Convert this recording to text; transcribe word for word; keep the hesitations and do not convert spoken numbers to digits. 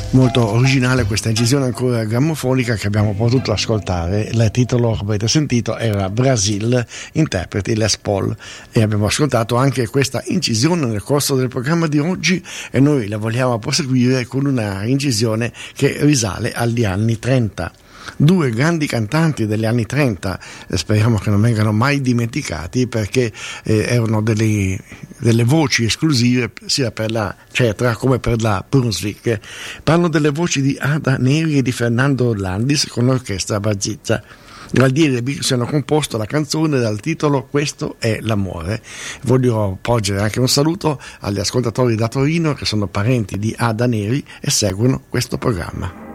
Molto originale questa incisione ancora grammofonica che abbiamo potuto ascoltare. Il titolo che avete sentito era Brasil, interpreti Les Paul, e abbiamo ascoltato anche questa incisione nel corso del programma di oggi, e noi la vogliamo proseguire con una incisione che risale agli anni trenta. Due grandi cantanti degli anni trenta, speriamo che non vengano mai dimenticati, perché eh, erano delle, delle voci esclusive sia per la Cetra come per la Brunswick. Parlo delle voci di Ada Neri e di Fernando Landis con l'orchestra Bazizza. Galdieri e Beatles hanno composto la canzone dal titolo Questo è l'amore. Voglio porgere anche un saluto agli ascoltatori da Torino che sono parenti di Ada Neri e seguono questo programma.